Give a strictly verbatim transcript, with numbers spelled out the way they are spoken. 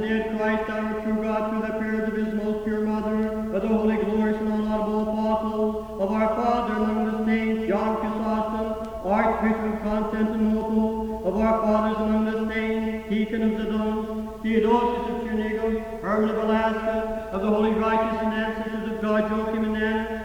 Dead Christ, our true God, through the prayers of his most pure mother, of the holy, glorious, and unlaudable apostles, of our Father among the saints, John Chrysostom, Archbishop of Constantinople, of our fathers among the saints, Deacon of Zidon, Theodosius of Chernigoff, Herman of Alaska, of the holy, righteous, and ancestors of God, Joachim